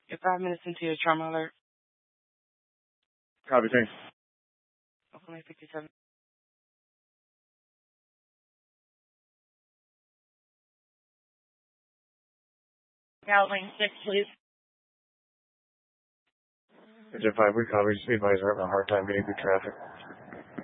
You're 5 minutes into your trauma alert. Copy, thanks. Oakland 57. Out lane 6, please. Agent 5, we copy. Just be advised we're having a hard time getting through traffic.